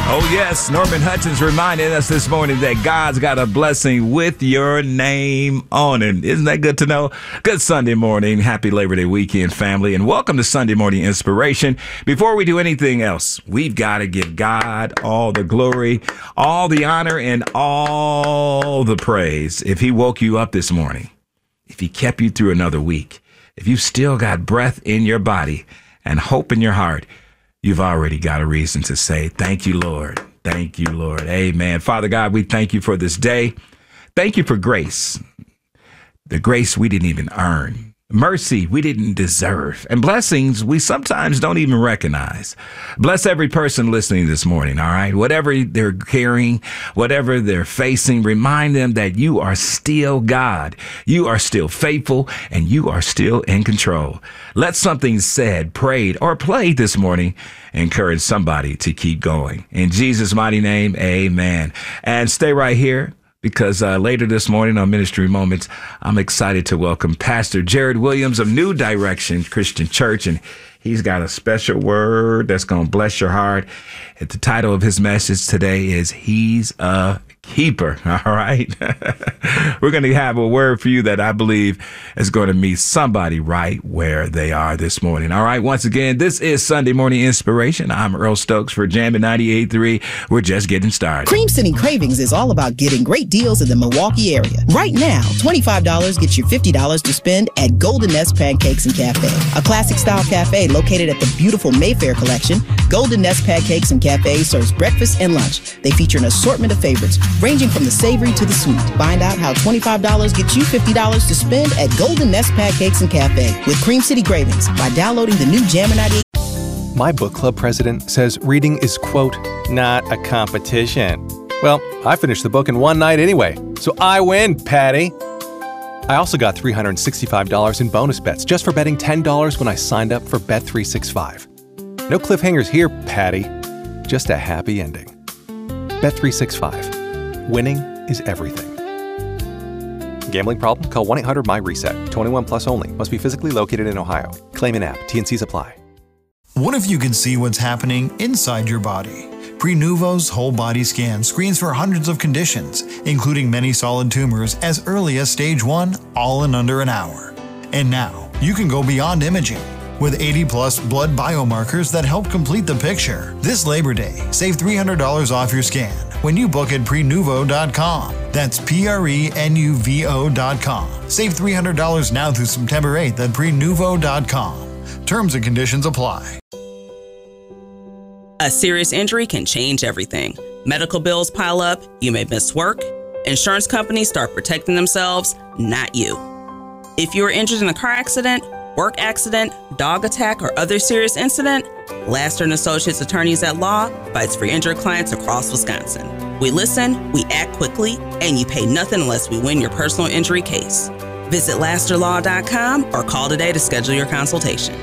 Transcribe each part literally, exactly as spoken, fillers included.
Oh, yes. Norman Hutchins reminded us this morning that God's got a blessing with your name on it. Isn't that good to know? Good Sunday morning. Happy Labor Day weekend, family, and welcome to Sunday Morning Inspiration. Before we do anything else, we've got to give God all the glory, all the honor, and all the praise. If he woke you up this morning, if he kept you through another week, if you've still got breath in your body and hope in your heart, you've already got a reason to say, thank you, Lord. Thank you, Lord. Amen. Father God, we thank you for this day. Thank you for grace, the grace we didn't even earn, mercy we didn't deserve, and blessings we sometimes don't even recognize. Bless every person listening this morning, all right? Whatever they're carrying, whatever they're facing, remind them that you are still God. You are still faithful, and you are still in control. Let something said, prayed, or played this morning encourage somebody to keep going. In Jesus' mighty name, amen. And stay right here, because uh, later this morning on Ministry Moments, I'm excited to welcome Pastor Jared Williams of New Direction Christian Church, and he's got a special word that's going to bless your heart. And the title of his message today is He's a Keeper. All right. We're going to have a word for you that I believe is going to meet somebody right where they are this morning. All right. Once again, this is Sunday Morning Inspiration. I'm Earl Stokes for Jammin' ninety-eight point three. We're just getting started. Cream City Cravings is all about getting great deals in the Milwaukee area. Right now, twenty-five dollars gets you fifty dollars to spend at Golden Nest Pancakes and Cafe, a classic style cafe located at the beautiful Mayfair Collection. Golden Nest Pancakes and Cafe serves breakfast and lunch. They feature an assortment of favorites, ranging from the savory to the sweet. Find out how twenty-five dollars gets you fifty dollars to spend at Golden Nest Pancakes and Cafe with Cream City Cravings by downloading the new Jammin' ninety-eight. My book club president says reading is, quote, not a competition. Well, I finished the book in one night anyway, so I win, Patty. I also got three hundred sixty-five dollars in bonus bets just for betting ten dollars when I signed up for Bet three sixty-five. No cliffhangers here, Patty. Just a happy ending. Bet three sixty-five. Winning is everything. Gambling problem? Call one eight hundred my reset. twenty-one plus only. Must be physically located in Ohio. Claim in app. T N Cs apply. What if you could see what's happening inside your body? Prenuvo's whole body scan screens for hundreds of conditions, including many solid tumors as early as stage one, all in under an hour. And now, you can go beyond imaging. With eighty plus blood biomarkers that help complete the picture. This Labor Day, save three hundred dollars off your scan when you book at prenuvo dot com. That's P R E N U V O dot com. Save three hundred dollars now through September eighth at prenuvo dot com. Terms and conditions apply. A serious injury can change everything. Medical bills pile up, you may miss work. Insurance companies start protecting themselves, not you. If you are injured in a car accident, work accident, dog attack, or other serious incident, Laster and Associates Attorneys at Law fights for injured clients across Wisconsin. We listen, we act quickly, and you pay nothing unless we win your personal injury case. Visit laster law dot com or call today to schedule your consultation.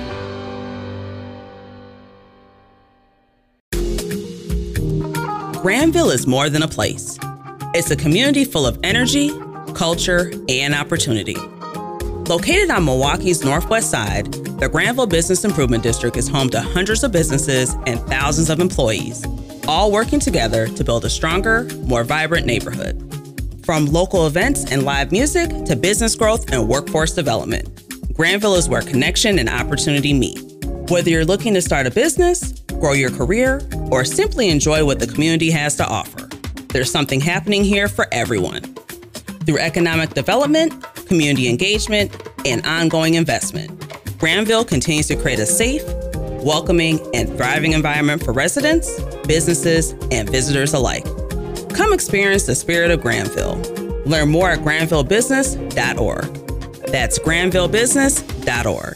Granville is more than a place. It's a community full of energy, culture, and opportunity. Located on Milwaukee's northwest side, the Granville Business Improvement District is home to hundreds of businesses and thousands of employees, all working together to build a stronger, more vibrant neighborhood. From local events and live music to business growth and workforce development, Granville is where connection and opportunity meet. Whether you're looking to start a business, grow your career, or simply enjoy what the community has to offer, there's something happening here for everyone. Through economic development, community engagement, and ongoing investment, Granville continues to create a safe, welcoming, and thriving environment for residents, businesses, and visitors alike. Come experience the spirit of Granville. Learn more at granville business dot org. That's granville business dot org.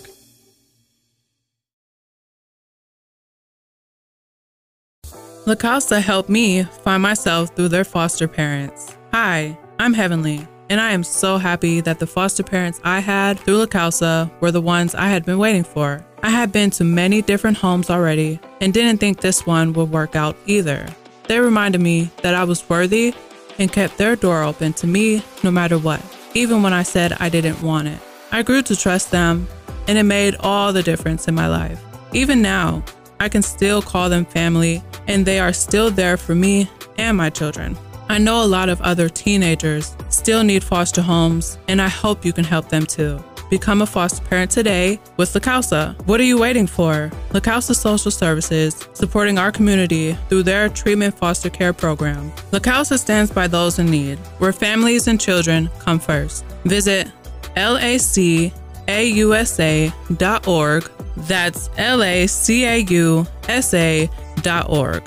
La Casa helped me find myself through their foster parents. Hi, I'm Heavenly, and I am so happy that the foster parents I had through La Casa were the ones I had been waiting for. I had been to many different homes already and didn't think this one would work out either. They reminded me that I was worthy and kept their door open to me no matter what, even when I said I didn't want it. I grew to trust them, and it made all the difference in my life. Even now, I can still call them family and they are still there for me and my children. I know a lot of other teenagers still need foster homes, and I hope you can help them too. Become a foster parent today with La Causa. What are you waiting for? La Causa Social Services, supporting our community through their treatment foster care program. La Causa stands by those in need, where families and children come first. Visit L A C A U S A dot org. That's L A C A U S A dot org.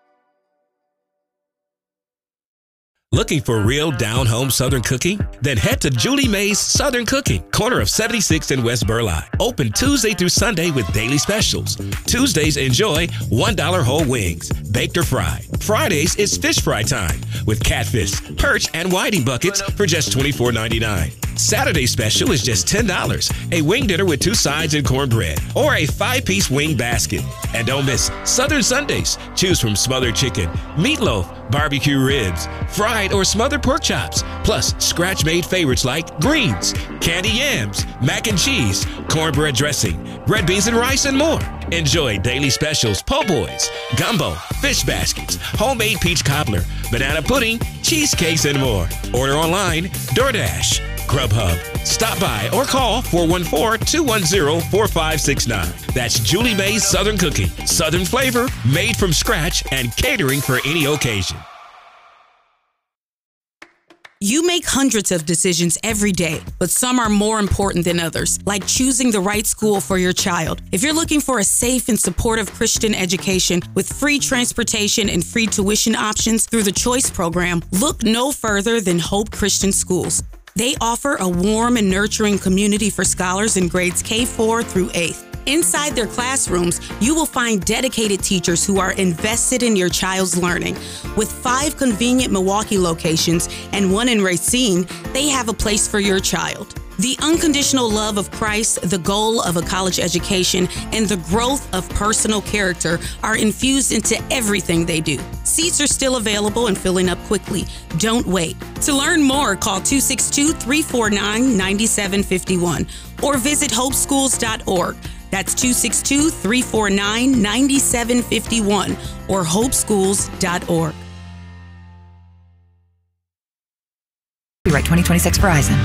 Looking for real down-home Southern cooking? Then head to Julie Mae's Southern Cooking, corner of seventy-sixth and West Burleigh. Open Tuesday through Sunday with daily specials. Tuesdays, enjoy one dollar whole wings, baked or fried. Fridays, it's fish fry time with catfish, perch, and whiting buckets for just twenty-four ninety-nine. Saturday special is just ten dollars, a wing dinner with two sides and cornbread, or a five-piece wing basket. And don't miss Southern Sundays. Choose from smothered chicken, meatloaf, barbecue ribs, fried or smothered pork chops, plus scratch-made favorites like greens, candy yams, mac and cheese, cornbread dressing, red beans and rice, and more. Enjoy daily specials, po' boys, gumbo, fish baskets, homemade peach cobbler, banana pudding, cheesecakes, and more. Order online, DoorDash, Grubhub. Stop by or call four one four, two one zero, four five six nine. That's Julie Mae's Southern Cooking. Southern flavor, made from scratch, and catering for any occasion. You make hundreds of decisions every day, but some are more important than others, like choosing the right school for your child. If you're looking for a safe and supportive Christian education with free transportation and free tuition options through the Choice program, look no further than Hope Christian Schools. They offer a warm and nurturing community for scholars in grades K four through eighth. Inside their classrooms, you will find dedicated teachers who are invested in your child's learning. With five convenient Milwaukee locations and one in Racine, they have a place for your child. The unconditional love of Christ, the goal of a college education, and the growth of personal character are infused into everything they do. Seats are still available and filling up quickly. Don't wait. To learn more, call two six two, three four nine, nine seven five one or visit hope schools dot org. That's two six two, three four nine, nine seven five one or hope schools dot org. Copyright twenty twenty-six Verizon.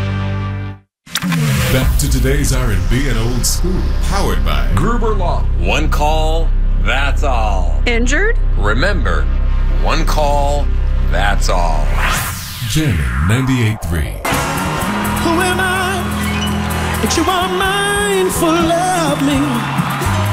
Back to today's R and B and old school, powered by Gruber Law. One call, that's all. Injured? Remember, one call, that's all. Jammin' ninety-eight point three. Who am I that you are mindful of me?